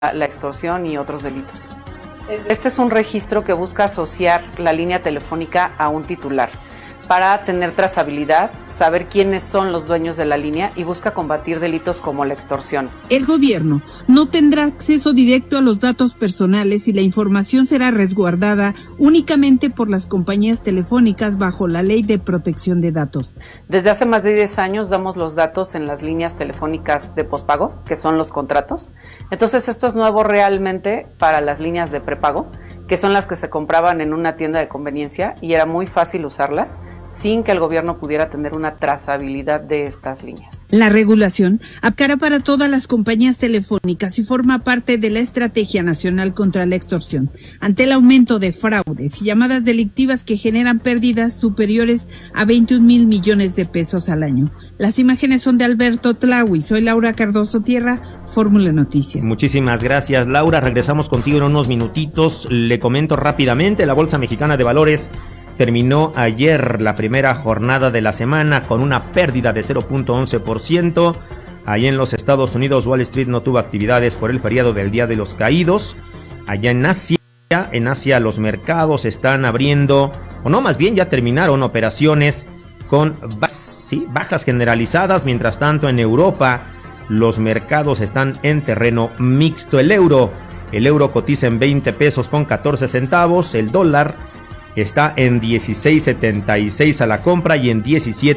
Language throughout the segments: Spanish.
la extorsión y otros delitos. Este es un registro que busca asociar la línea telefónica a un titular para tener trazabilidad, saber quiénes son los dueños de la línea y busca combatir delitos como la extorsión. El gobierno no tendrá acceso directo a los datos personales y la información será resguardada únicamente por las compañías telefónicas bajo la Ley de Protección de Datos. Desde hace más de 10 años damos los datos en las líneas telefónicas de pospago, que son los contratos. Entonces esto es nuevo realmente para las líneas de prepago, que son las que se compraban en una tienda de conveniencia y era muy fácil usarlas sin que el gobierno pudiera tener una trazabilidad de estas líneas. La regulación aplicará para todas las compañías telefónicas y forma parte de la Estrategia Nacional contra la Extorsión. Ante el aumento de fraudes y llamadas delictivas que generan pérdidas superiores a 21 mil millones de pesos al año. Las imágenes son de Alberto Tlaui. Soy Laura Cardoso Tierra, Fórmula Noticias. Muchísimas gracias, Laura. Regresamos contigo en unos minutitos. Le comento rápidamente, la Bolsa Mexicana de Valores terminó ayer la primera jornada de la semana con una pérdida de 0.11%. Allá en los Estados Unidos, Wall Street no tuvo actividades por el feriado del Día de los Caídos. Allá en Asia los mercados están abriendo, o no, más bien ya terminaron operaciones con bajas generalizadas. Mientras tanto, en Europa los mercados están en terreno mixto. El euro cotiza en 20 pesos con 14 centavos. El dólar está en 16.76 a la compra y en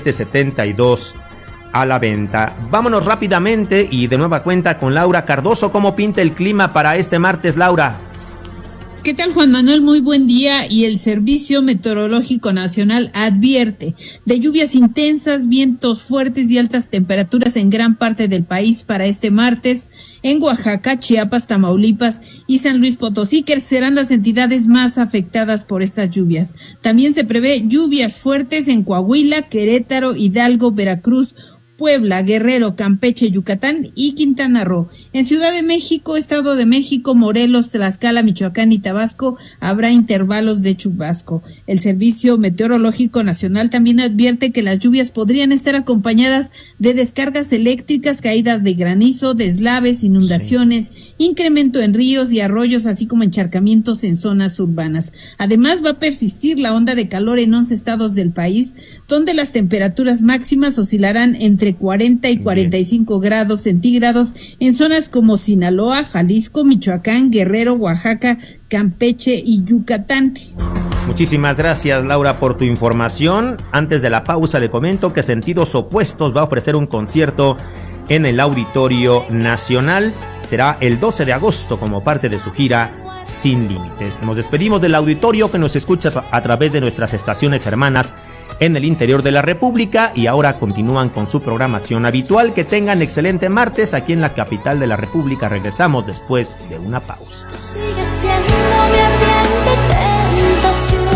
17.72 a la venta. Vámonos rápidamente y de nueva cuenta con Laura Cardoso. ¿Cómo pinta el clima para este martes, Laura? ¿Qué tal, Juan Manuel? Muy buen día. Y el Servicio Meteorológico Nacional advierte de lluvias intensas, vientos fuertes y altas temperaturas en gran parte del país para este martes en Oaxaca, Chiapas, Tamaulipas y San Luis Potosí, que serán las entidades más afectadas por estas lluvias. También se prevé lluvias fuertes en Coahuila, Querétaro, Hidalgo, Veracruz, Puebla, Guerrero, Campeche, Yucatán y Quintana Roo. En Ciudad de México, Estado de México, Morelos, Tlaxcala, Michoacán y Tabasco habrá intervalos de chubasco. El Servicio Meteorológico Nacional también advierte que las lluvias podrían estar acompañadas de descargas eléctricas, caídas de granizo, deslaves, inundaciones, incremento en ríos y arroyos, así como encharcamientos en zonas urbanas. Además, va a persistir la onda de calor en 11 estados del país, donde las temperaturas máximas oscilarán entre 40 y 45 grados centígrados en zonas como Sinaloa, Jalisco, Michoacán, Guerrero, Oaxaca, Campeche y Yucatán. Muchísimas gracias, Laura, por tu información. Antes de la pausa le comento que Sentidos Opuestos va a ofrecer un concierto en el Auditorio Nacional. Será el 12 de agosto como parte de su gira Sin Límites. Nos despedimos del auditorio que nos escucha a través de nuestras estaciones hermanas en el interior de la República y ahora continúan con su programación habitual. Que tengan excelente martes aquí en la capital de la República. Regresamos después de una pausa. Sigue siendo mi ardiente tentación.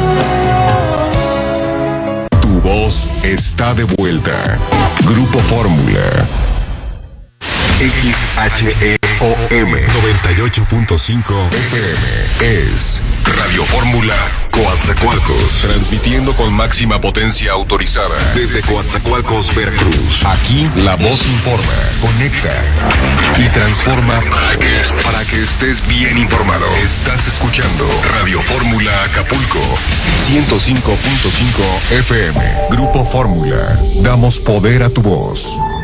Tu voz está de vuelta. Grupo Fórmula. XHEOM 98.5 FM es Radio Fórmula Coatzacoalcos, transmitiendo con máxima potencia autorizada desde Coatzacoalcos, Veracruz. Aquí la voz informa, conecta y transforma para que estés bien informado. Estás escuchando Radio Fórmula Acapulco 105.5 FM. Grupo Fórmula, damos poder a tu voz.